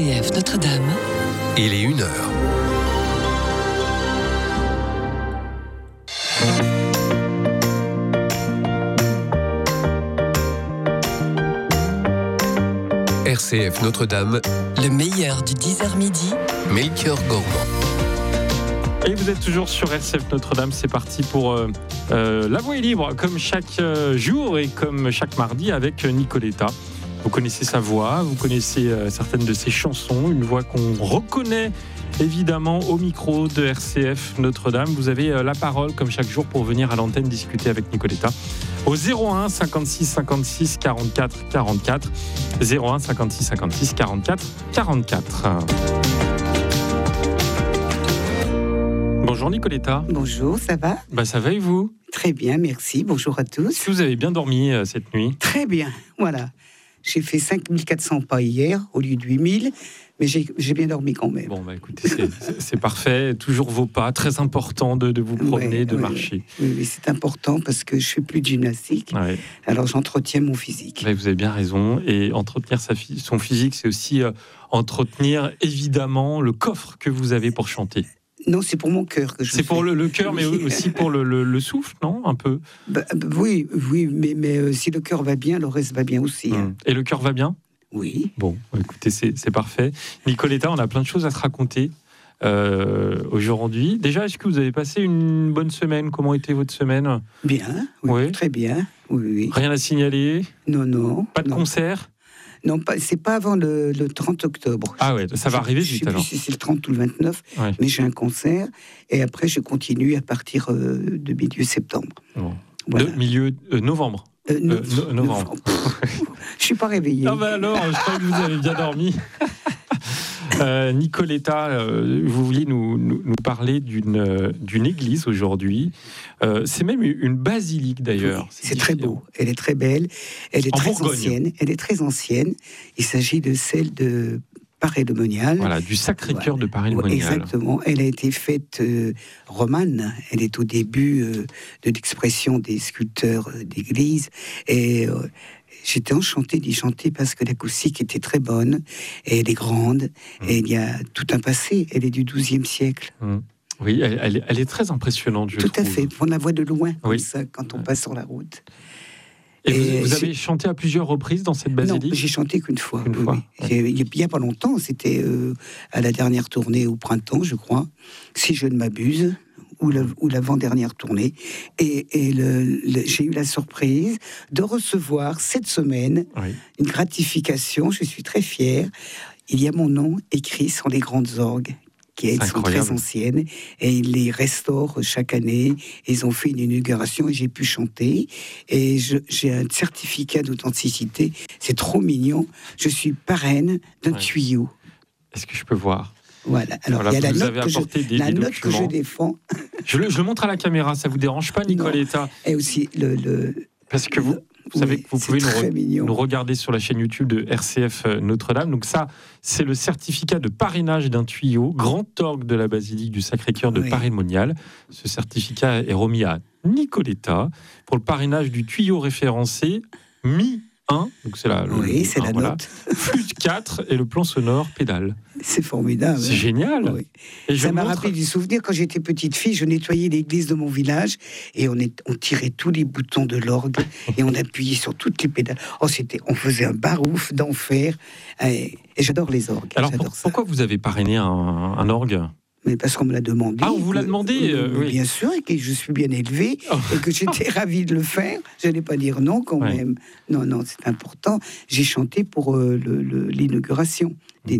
RCF Notre-Dame. Il est 1h. RCF Notre-Dame, Le meilleur du 10h midi. Melchior Gormand. Et vous êtes toujours sur RCF Notre-Dame, c'est parti pour La Voix est libre, comme chaque jour et comme chaque mardi avec Nicoletta. Vous connaissez sa voix, vous connaissez certaines de ses chansons, une voix qu'on reconnaît évidemment au micro de RCF Notre-Dame. Vous avez la parole comme chaque jour pour venir à l'antenne discuter avec Nicoletta au 01 56 56 44 44 01 56 56 44 44. Bonjour Nicoletta. Bonjour, ça va ? Ça va et vous ? Très bien, merci. Bonjour à tous. Est-ce que vous avez bien dormi cette nuit ? Très bien, voilà. J'ai fait 5400 pas hier au lieu de 8000, mais j'ai bien dormi quand même. Bon, écoutez, c'est parfait. Toujours vos pas, très important de vous promener, de marcher. Oui, c'est important parce que je fais plus de gymnastique. Ouais. Alors j'entretiens mon physique. Vous avez bien raison. Et entretenir son physique, c'est aussi entretenir évidemment le coffre que vous avez pour chanter. Non, c'est pour mon cœur que je C'est pour le cœur, mais aussi pour le souffle, non ? Un peu. Oui, mais si le cœur va bien, le reste va bien aussi. Hein. Et le cœur va bien ? Oui. Bon, écoutez, c'est parfait. Nicoletta, on a plein de choses à te raconter aujourd'hui. Déjà, est-ce que vous avez passé une bonne semaine ? Comment était votre semaine ? Bien, oui. Très bien. Oui. Rien à signaler ? Non. Pas de concert ? Non, c'est pas avant le 30 octobre. Ah ouais, ça va arriver vite alors. Je sais plus si c'est le 30 ou le 29, ouais. Mais j'ai un concert et après je continue à partir de milieu septembre. Bon. Voilà. De milieu novembre. Novembre. Je suis pas réveillée. Ah alors, je crois que vous avez bien dormi. Nicoletta, vous vouliez nous parler d'une église aujourd'hui. C'est même une basilique d'ailleurs. Oui, c'est très beau. Elle est très belle. Elle est très ancienne. Elle est très ancienne. Il s'agit de celle de Paray-le-Monial. Voilà, du Sacré-Cœur de Paray-le-Monial. Exactement. Elle a été faite romane. Elle est au début de l'expression des sculpteurs d'église. Et j'étais enchantée d'y chanter parce que l'acoustique était très bonne. Et elle est grande. Et il y a tout un passé. Elle est du XIIe siècle. Oui, elle est très impressionnante, je trouve. Tout à fait. On la voit de loin, comme ça, quand on passe sur la route. Et vous avez chanté à plusieurs reprises dans cette basilique ? Non, j'ai chanté qu'une fois. Une fois. Il n'y a pas longtemps, c'était à la dernière tournée au printemps, je crois, si je ne m'abuse, ou l'avant-dernière tournée. Et j'ai eu la surprise de recevoir cette semaine une gratification, je suis très fière. Il y a mon nom écrit sur les grandes orgues, qui sont très anciennes, et ils les restaurent chaque année. Ils ont fait une inauguration et j'ai pu chanter. Et j'ai un certificat d'authenticité. C'est trop mignon. Je suis parraine d'un tuyau. Est-ce que je peux voir ? Voilà. Alors, il y a la note que je défends. Je le montre à la caméra. Ça vous dérange pas, Nicoletta ? Et aussi Parce que vous savez que vous pouvez nous regarder sur la chaîne YouTube de RCF Notre-Dame. Donc ça, c'est le certificat de parrainage d'un tuyau, grand orgue de la basilique du Sacré-Cœur de Paray-le-Monial. Ce certificat est remis à Nicoletta pour le parrainage du tuyau référencé Mi 1. Donc c'est la note. Flûte 4 et le plan sonore pédale. C'est formidable. C'est génial. Oui. Et ça m'a rappelé du souvenir. Quand j'étais petite fille, je nettoyais l'église de mon village et on tirait tous les boutons de l'orgue et on appuyait sur toutes les pédales. On faisait un barouf d'enfer. Et j'adore les orgues. Alors pourquoi vous avez parrainé un orgue ? Mais parce qu'on me l'a demandé. Ah, on vous l'a demandé oui. Bien sûr, et que je suis bien élevée, et que j'étais ravie de le faire. Je n'allais pas dire non, quand même. Non, c'est important. J'ai chanté pour l'inauguration des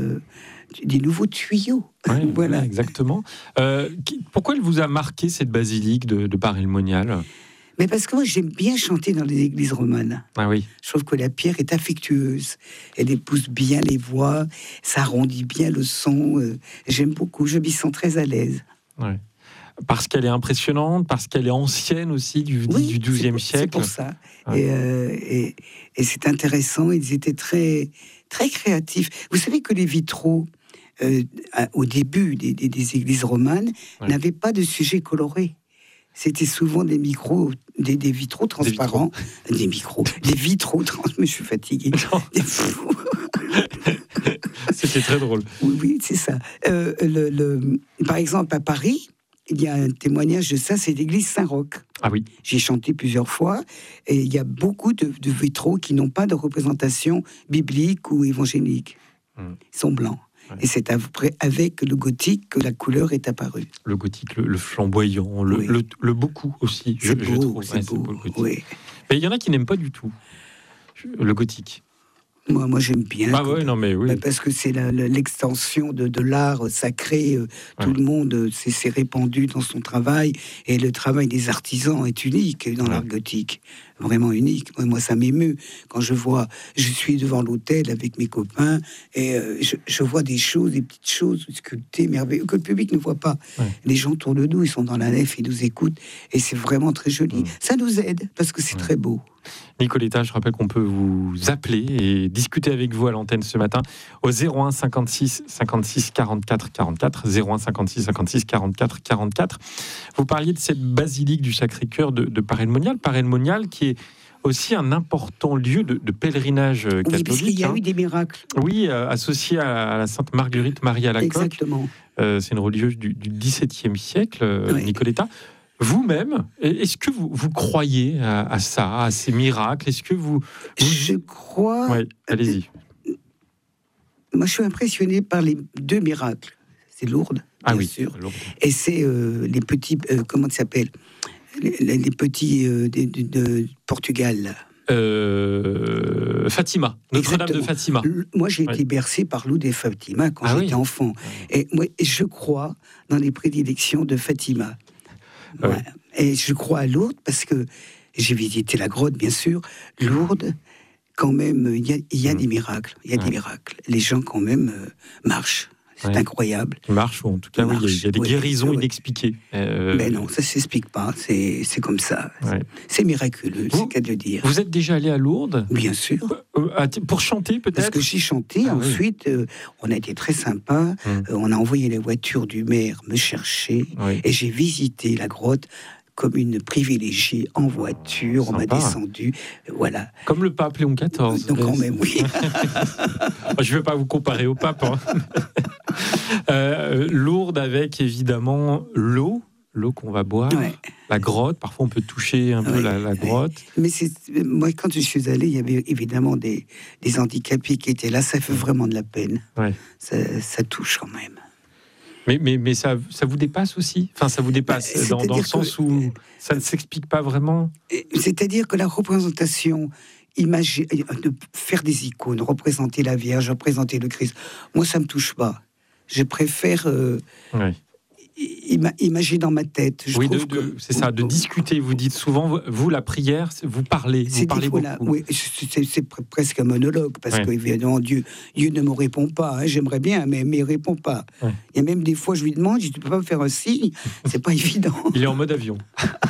nouveaux tuyaux. Voilà, exactement. Pourquoi elle vous a marqué, cette basilique de Paray-le-Monial ? Mais parce que moi, j'aime bien chanter dans les églises romanes. Ah oui. Je trouve que la pierre est affectueuse. Elle épouse bien les voix, ça arrondit bien le son. J'aime beaucoup, je m'y sens très à l'aise. Ouais. Parce qu'elle est impressionnante, parce qu'elle est ancienne aussi, du XIIe siècle. C'est pour ça. Ouais. Et c'est intéressant, ils étaient très, très créatifs. Vous savez que les vitraux, au début des églises romanes, n'avaient pas de sujet coloré. C'était souvent des vitraux transparents. Des vitraux transparents. Mais je suis fatiguée. C'est très drôle. Oui, c'est ça. Par exemple, à Paris, il y a un témoignage de ça, c'est l'église Saint-Roch. Ah oui. J'ai chanté plusieurs fois, et il y a beaucoup de vitraux qui n'ont pas de représentation biblique ou évangélique. Ils sont blancs. Ouais. Et c'est après, avec le gothique, que la couleur est apparue. Le gothique, le flamboyant, le beaucoup aussi, je trouve. C'est beau, oui. Mais il y en a qui n'aiment pas du tout le gothique. Moi j'aime bien. Ah ouais, non mais oui. Parce que c'est l'extension de l'art sacré. Tout le monde s'est répandu dans son travail. Et le travail des artisans est unique dans l'art gothique. Vraiment unique. Moi, ça m'émeut. Quand je suis devant l'autel avec mes copains et je vois des petites choses sculptées, merveilleuses, que le public ne voit pas. Ouais. Les gens tournent le dos, ils sont dans la nef, ils nous écoutent. Et c'est vraiment très joli. Ça nous aide parce que c'est très beau. Nicoletta, je rappelle qu'on peut vous appeler et discuter avec vous à l'antenne ce matin au 01 56 56 44 44, 01 56 56 44 44. Vous parliez de cette basilique du Sacré-Cœur de Paray-le-Monial. Paray-le-Monial qui est aussi un important lieu de pèlerinage catholique. Oui, parce qu'il y a eu des miracles. Oui, associé à la Sainte Marguerite Marie à la Coque. Exactement. C'est une religieuse du XVIIe siècle, Nicoletta. Vous-même, est-ce que vous croyez à ça, à ces miracles? Est-ce que vous... Je crois... Oui, allez-y. Moi, je suis impressionné par les 2 miracles. C'est Lourdes, bien sûr. Lourdes. Et c'est les petits... comment ça s'appelle? Les petits de Portugal. Fatima, Notre-Dame de Fatima. Moi, j'ai été bercé par Lourdes et Fatima quand j'étais enfant. Et moi, je crois dans les prédilections de Fatima. Ouais. Et je crois à Lourdes parce que j'ai visité la grotte, bien sûr. Lourdes, quand même, il y a des miracles. Il y a des miracles. Les gens, quand même, marchent. C'est incroyable. Ils marchent, ou en tout cas, il y a des guérisons inexpliquées. Mais non, ça ne s'explique pas. C'est comme ça. C'est miraculeux, c'est qu'à de le dire. Vous êtes déjà allé à Lourdes? Bien sûr. Pour chanter, peut-être? Parce que j'ai chanté. Ensuite, on a été très sympa. On a envoyé la voiture du maire me chercher. Et j'ai visité la grotte comme une privilégiée en voiture. Sympa. On m'a descendu, voilà. Comme le pape Léon XIV. Donc quand même, oui. Je ne vais pas vous comparer au pape. Lourdes avec, évidemment, l'eau qu'on va boire, la grotte. Parfois, on peut toucher un peu la grotte. Mais moi, quand je suis allé, il y avait évidemment des handicapés qui étaient là. Ça fait vraiment de la peine. Ça touche quand même. Mais ça vous dépasse aussi? Enfin, ça vous dépasse dans le sens où ça ne s'explique pas vraiment? C'est-à-dire que la représentation, de faire des icônes, représenter la Vierge, représenter le Christ, moi, ça ne me touche pas. Je préfère imaginer dans ma tête. C'est ça, de discuter. Vous dites souvent, vous, la prière, vous parlez beaucoup. Oui, c'est presque un monologue, parce que évidemment, Dieu ne me répond pas. J'aimerais bien, mais il ne répond pas. Il y a même des fois, je lui demande, tu ne peux pas me faire un signe? C'est pas évident. Il est en mode avion.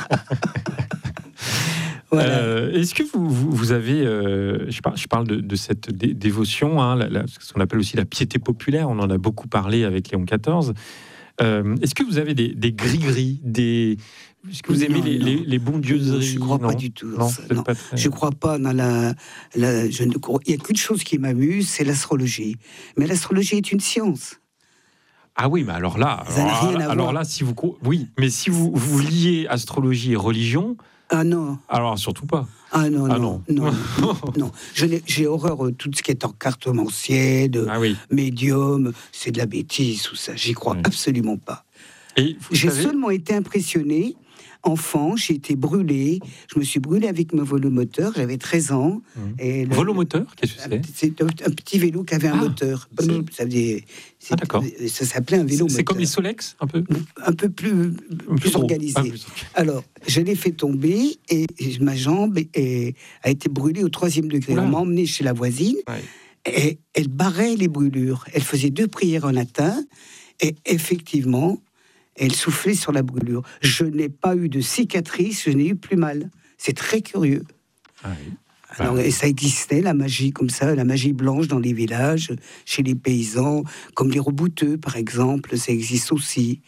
Voilà. Est-ce que vous avez, je parle de cette dévotion, ce qu'on appelle aussi la piété populaire, on en a beaucoup parlé avec Léon XIV. Est-ce que vous avez des gris-gris, est-ce que vous aimez les bondieuseries? Je ne crois pas du tout. Je ne crois pas dans il n'y a qu'une chose qui m'amuse, c'est l'astrologie. Mais l'astrologie est une science. Ah oui, mais alors là, si vous liez astrologie et religion... Ah non. Alors surtout pas. Ah non. Non. J'ai horreur tout ce qui est en cartomancier, médium, c'est de la bêtise, tout ça. J'y crois absolument pas. J'ai seulement été impressionné. Enfant, j'ai été brûlée. Je me suis brûlée avec mon volomoteur. J'avais 13 ans. Volomoteur, qu'est-ce que c'est? C'est un petit vélo qui avait un moteur. D'accord. Ça s'appelait un vélo moteur. C'est comme les Solex, un peu? Un peu plus organisé. Alors, je l'ai fait tomber et ma jambe a été brûlée au 3e degré. On m'a emmené chez la voisine et elle barrait les brûlures. Elle faisait 2 prières en latin et effectivement... Elle soufflait sur la brûlure. Je n'ai pas eu de cicatrice, je n'ai eu plus mal. C'est très curieux. Alors, et ça existait, la magie comme ça, la magie blanche dans les villages, chez les paysans, comme les rebouteux, par exemple, ça existe aussi.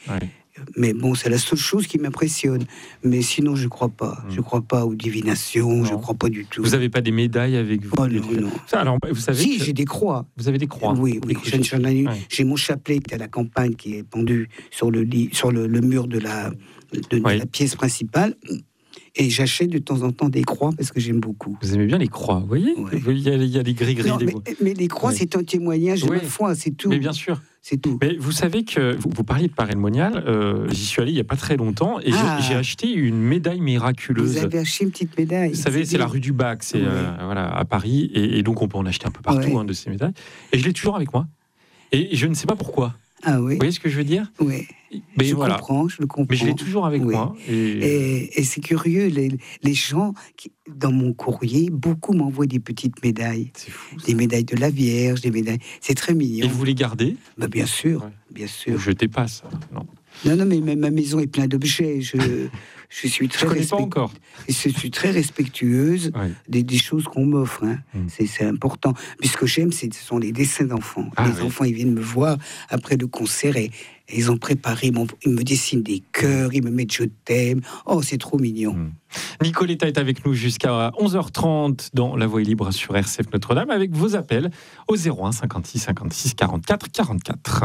Mais bon, c'est la seule chose qui m'impressionne. Mais sinon, je crois pas. Je crois pas aux divinations, je crois pas du tout. Vous n'avez pas des médailles avec vous? Oh non. Ça, alors, vous savez Si, j'ai des croix. Vous avez des croix? Oui. J'ai mon chapelet qui est à la campagne, qui est pendu sur le mur de la pièce principale. Et j'achète de temps en temps des croix parce que j'aime beaucoup. Vous aimez bien les croix, vous voyez? Il y a des gris-gris. Non, mais les croix, c'est un témoignage de ma foi, c'est tout. Mais bien sûr. C'est tout. Mais vous savez que vous parliez de Paray-le-Monial, j'y suis allé il n'y a pas très longtemps et j'ai acheté une médaille miraculeuse. Vous avez acheté une petite médaille. Vous savez, c'est la rue du Bac, c'est à Paris, et donc on peut en acheter un peu partout de ces médailles. Et je l'ai toujours avec moi. Et je ne sais pas pourquoi. Ah oui. Vous voyez ce que je veux dire? Oui. Mais je comprends. Mais je l'ai toujours avec moi. Et c'est curieux, les gens, dans mon courrier, beaucoup m'envoient des petites médailles. C'est fou. Des médailles de la Vierge, des médailles. C'est très mignon. Et vous les gardez? Bien sûr, bien sûr. Ne jetez pas ça, non. Non, mais ma maison est pleine d'objets. Je suis très Je suis très respectueuse des choses qu'on m'offre. Hein. C'est important. Puis ce que j'aime, ce sont les dessins d'enfants. Les enfants, ils viennent me voir après le concert et ils ont préparé, ils me dessinent des cœurs, ils me mettent je t'aime. Oh, c'est trop mignon. Nicoletta est avec nous jusqu'à 11h30 dans La Voix est libre sur RCF Notre-Dame avec vos appels au 01 56 56 44 44.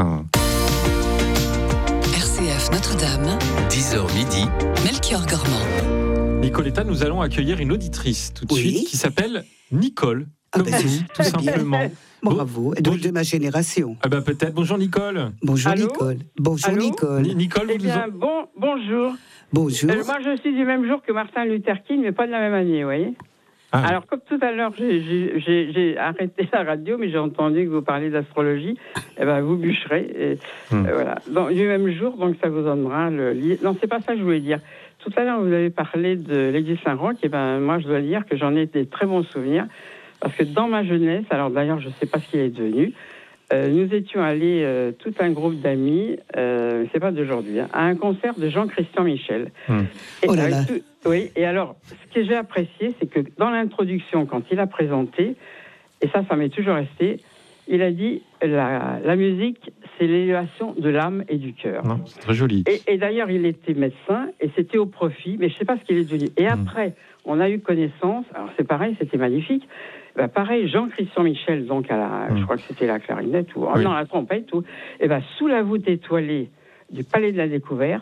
RCF Notre-Dame, 10h midi, Melchior Gormand. Nicoletta, nous allons accueillir une auditrice tout de suite qui s'appelle Nicole. Comme vous, tout simplement. Bravo. Donc de ma génération. Ah peut-être. Bonjour Nicole. Bonjour Allô? Nicole. Bonjour Allô? Nicole. Nicole, Eh bien, bonjour. Bonjour. Moi, je suis du même jour que Martin Luther King, mais pas de la même année, vous voyez. Alors, comme tout à l'heure, j'ai arrêté la radio, mais j'ai entendu que vous parliez d'astrologie. Eh ben, vous bûcherez. Et, voilà. Donc, du même jour, donc ça vous donnera le livre. Non, c'est pas ça que je voulais dire. Tout à l'heure, vous avez parlé de l'église Saint-Roch. Et ben, moi, je dois dire que j'en ai des très bons souvenirs. Parce que dans ma jeunesse, alors d'ailleurs, je ne sais pas ce qu'il est devenu, nous étions allés, tout un groupe d'amis, c'est pas d'aujourd'hui, à un concert de Jean-Christian Michel. Et, oui, et alors, ce que j'ai apprécié, c'est que dans l'introduction, quand il a présenté, et ça m'est toujours resté, il a dit la musique, c'est l'élévation de l'âme et du cœur. C'est très joli. Et d'ailleurs, il était médecin, et c'était au profit, mais je ne sais pas ce qu'il est devenu. Et après, on a eu connaissance, alors c'est pareil, c'était magnifique. Pareil, Jean-Christian Michel, donc je crois que c'était la clarinette, non, la trompette, sous la voûte étoilée du Palais de la Découverte,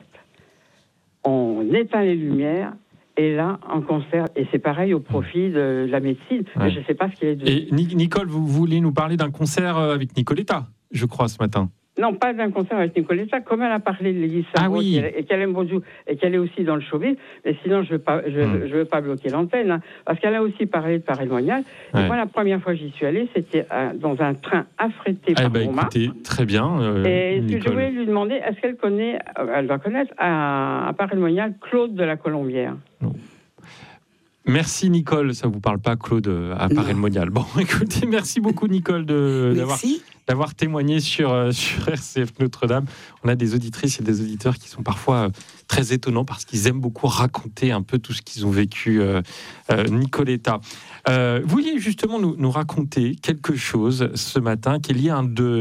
on éteint les lumières, et là, en concert, et c'est pareil au profit de la médecine, mais je ne sais pas ce qu'il est devenu. Et Nicole, vous voulez nous parler d'un concert avec Nicoletta, je crois, ce matin? Non, pas d'un concert avec Nicoletta, comme elle a parlé de l'église Saint-Roch, et qu'elle aime beaucoup, et qu'elle est aussi dans le showbiz, mais sinon je veux pas bloquer l'antenne, hein, parce qu'elle a aussi parlé de Paray-le-Monial. Et moi, la première fois que j'y suis allée, c'était dans un train affrété par Roma. Écoutez, très bien, et Nicole. je voulais lui demander, est-ce qu'elle connaît, elle doit connaître, à Paray-le-Monial, Claude de la Colombière? Non. Merci Nicole, ça vous parle pas Claude à Paray-le-Monial. Bon, écoutez, merci beaucoup Nicole d'avoir témoigné sur RCF Notre-Dame. On a des auditrices et des auditeurs qui sont parfois très étonnants parce qu'ils aiment beaucoup raconter un peu tout ce qu'ils ont vécu. Nicoletta, vous vouliez justement nous raconter quelque chose ce matin qui est lié à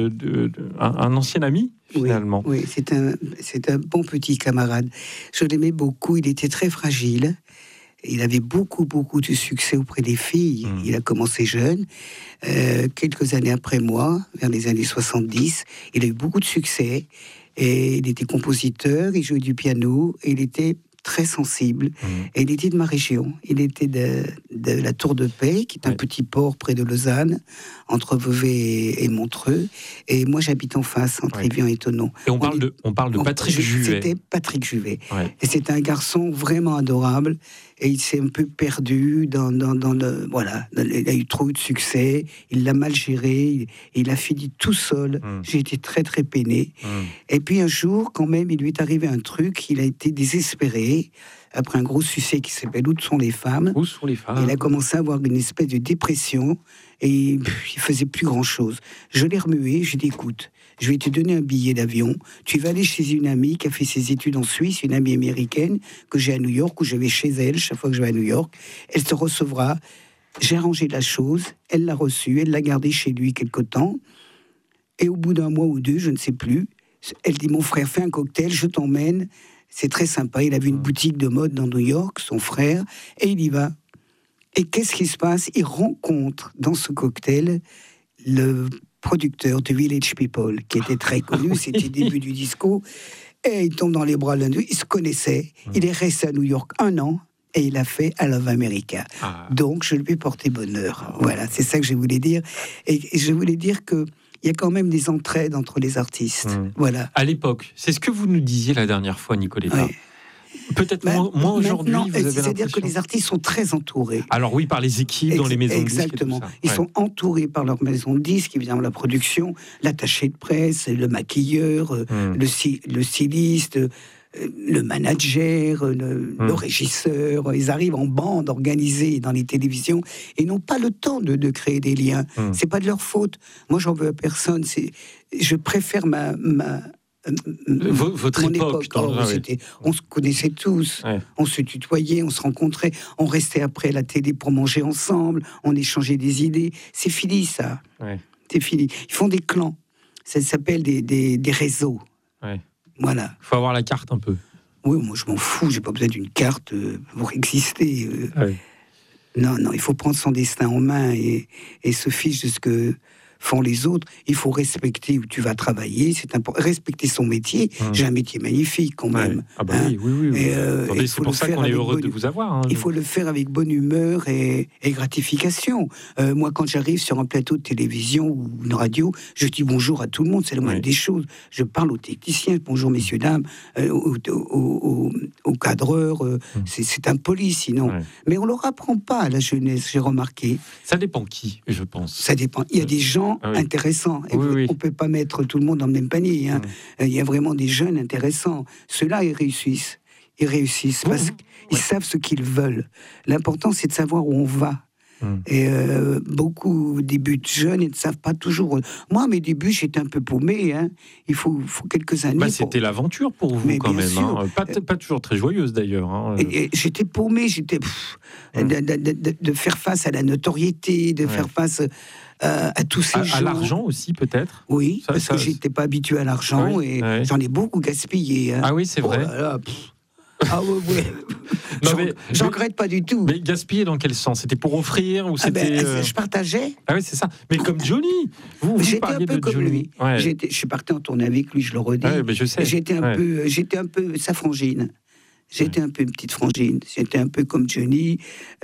un ancien ami finalement. Oui, c'est un bon petit camarade. Je l'aimais beaucoup, il était très fragile. Il avait beaucoup de succès auprès des filles. Il a commencé jeune. Quelques années après moi, vers les années 70, il a eu beaucoup de succès. Et il était compositeur, il jouait du piano, et il était très sensible. Et il était de ma région. Il était de la Tour de Paix, qui est un petit port près de Lausanne, entre Vevey et Montreux. Et moi, j'habite en face, entre Évian et Thonon. Et on parle de Patrick Juvet. C'était Patrick Juvet. Et c'est un garçon vraiment adorable. Et il s'est un peu perdu dans le... Voilà, il a eu trop de succès, il l'a mal géré, il a fini tout seul. J'ai été très, très peiné. Et puis un jour, quand même, il lui est arrivé un truc, il a été désespéré, après un gros succès qui s'appelle « Où sont les femmes ?» Où sont les femmes ? Il a commencé à avoir une espèce de dépression, et il faisait plus grand-chose. Je l'ai remué, je lui ai dit « Écoute, je vais te donner un billet d'avion. Tu vas aller chez une amie qui a fait ses études en Suisse, une amie américaine que j'ai à New York, où je vais chez elle chaque fois que je vais à New York. Elle te recevra. » J'ai arrangé la chose. Elle l'a reçue. Elle l'a gardée chez lui quelque temps. Et au bout d'un mois ou deux, je ne sais plus, Elle dit, mon frère, fais un cocktail, je t'emmène. C'est très sympa. Il avait une boutique de mode dans New York, son frère, et il y va. Et qu'est-ce qui se passe? Il rencontre dans ce cocktail le producteur de Village People, qui était très connu, c'était le début du disco. Et il tombe dans les bras l'un d'eux, ils se connaissaient. Il est resté à New York 1 an. Et il a fait I Love America. Donc, je lui ai porté bonheur. Voilà, c'est ça que je voulais dire. Et je voulais dire qu'il y a quand même des entraides entre les artistes. Voilà. À l'époque, c'est ce que vous nous disiez la dernière fois, Nicoletta. Ouais. Peut-être moins aujourd'hui, vous avez l'impression. C'est-à-dire que les artistes sont très entourés. Alors oui, par les équipes, dans les maisons de disques. Exactement. Ils sont entourés par leur maison de disques, évidemment la production, l'attaché de presse, le maquilleur, le styliste, le manager, le régisseur. Ils arrivent en bande organisée dans les télévisions et n'ont pas le temps de créer des liens. C'est pas de leur faute. Moi, j'en veux à personne. Je préfère votre époque. On se connaissait tous, on se tutoyait, on se rencontrait, on restait après la télé pour manger ensemble, on échangeait des idées. C'est fini, ça. C'est fini. Ils font des clans. Ça s'appelle des réseaux. Voilà. Il faut avoir la carte un peu. Oui, moi je m'en fous, j'ai pas besoin d'une carte pour exister. Non, il faut prendre son destin en main et se fiche de ce que font les autres. Il faut respecter où tu vas travailler, c'est important. Respecter son métier. J'ai un métier magnifique quand même. Ah bah oui. C'est pour ça qu'on est heureux de vous avoir. Il faut le faire avec bonne humeur et gratification. Moi, quand j'arrive sur un plateau de télévision ou une radio, je dis bonjour à tout le monde, c'est la moindre des choses. Je parle aux techniciens, bonjour messieurs, dames, aux cadreurs, c'est impoli sinon. Mais on ne leur apprend pas à la jeunesse, j'ai remarqué. Ça dépend qui, je pense. Ça dépend. Il y a des gens intéressants. On ne peut pas mettre tout le monde dans le même panier. Il y a vraiment des jeunes intéressants. Ceux-là, ils réussissent. Parce qu'ils savent ce qu'ils veulent. L'important, c'est de savoir où on va. Et beaucoup débutent jeunes et ne savent pas toujours. Moi, à mes débuts, j'étais un peu paumé. Il faut quelques années. C'était l'aventure pour vous, quand même. Pas toujours très joyeuse, d'ailleurs. Et j'étais paumé. De faire face à la notoriété, de faire face à tous ces gens. À l'argent aussi, peut-être. Oui, parce que j'étais pas habitué à l'argent et j'en ai beaucoup gaspillé. Ah oui, c'est vrai. J'en regrette pas du tout. Mais gaspiller dans quel sens? C'était pour offrir ou c'était je partageais. Ah oui, c'est ça. Mais comme Johnny, vous parliez de Johnny. Je suis parti en tournée avec lui, je le redis. Je sais. J'étais un peu sa frangine. J'étais un peu une petite frangine. J'étais un peu comme Johnny.